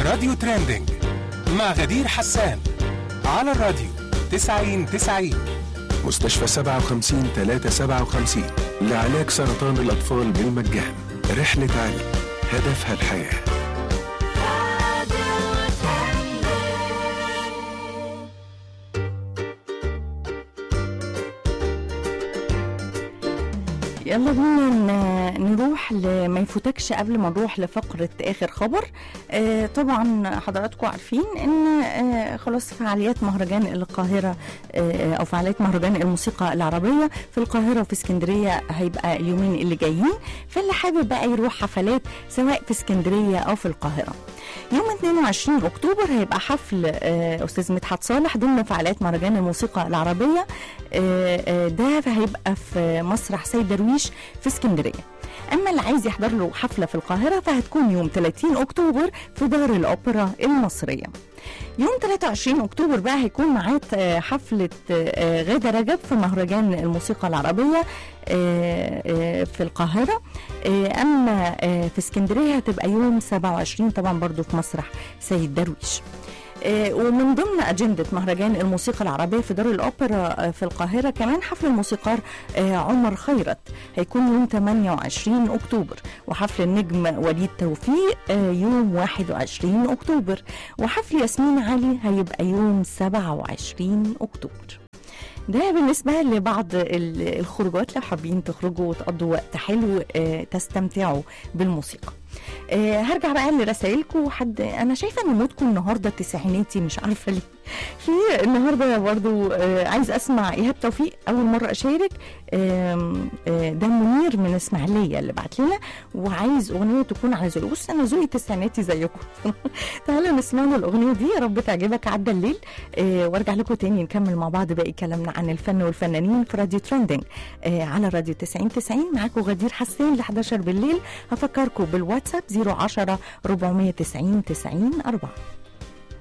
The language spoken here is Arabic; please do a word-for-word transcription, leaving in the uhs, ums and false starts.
راديو ترندنج مع غدير حسان على الراديو تسعين تسعين. مستشفى سبعة وخمسين ثلاثة سبعة وخمسين لعلاج سرطان الأطفال بالمجان. رحلة علم هدفها الحياة. يلا بينا نروح لما يفوتكش قبل ما نروح لفقرة آخر خبر. آه طبعا حضراتكم عارفين ان آه خلاص فعاليات مهرجان القاهرة آه او فعاليات مهرجان الموسيقى العربية في القاهرة وفي اسكندرية هيبقى اليومين اللي جايين، فاللي حابب بقى يروح حفلات سواء في اسكندرية او في القاهرة. يوم اثنين وعشرين أكتوبر هيبقى حفل آه أستاذ مدحت صالح ضمن فعاليات مهرجان الموسيقى العربية. آه آه ده هيبقى في مسرح سيد درويش في اسكندرية. أما اللي عايز يحضر له حفلة في القاهرة فهتكون يوم ثلاثين أكتوبر في دار الأوبرا المصرية. يوم ثلاثة وعشرين أكتوبر بقى هيكون معاه حفلة غادة رجب في مهرجان الموسيقى العربية في القاهرة. أما في اسكندرية هتبقى يوم سبعة وعشرين طبعا برضو في مسرح سيد درويش. ومن ضمن أجندة مهرجان الموسيقى العربية في دار الأوبرا في القاهرة كمان حفل الموسيقار عمر خيرت هيكون يوم ثمانية وعشرين أكتوبر، وحفل النجم وليد توفيق يوم واحد وعشرين أكتوبر، وحفل ياسمين علي هيبقى يوم سبعة وعشرين أكتوبر. ده بالنسبة لبعض الخروجات لو حابين تخرجوا وتقضوا وقت حلو تستمتعوا بالموسيقى. أه هرجع بقى لرسائلكم. حد انا شايفه ان مودكم النهارده التسعيناتي، مش عارفه ليه. في النهارده برضو أه عايز اسمع ايهاب توفيق، اول مره اشارك. أه أه ده منير من اسماعيليه اللي بعت لنا وعايز اغنيه تكون على ذوقي. بص انا ذوقي تسعيناتي زيكم. تعالوا نسمع له الاغنيه دي، يا رب تعجبك. عدى الليل. أه وارجع لكم تاني نكمل مع بعض باقي كلامنا عن الفن والفنانين في راديو ترندنج أه على راديو تسعين تسعين. معاكم غدير حسان ل حداشر بالليل. هفكركم بالواتساب صفر عشرة أربعمية وتسعين تسعين أربعة.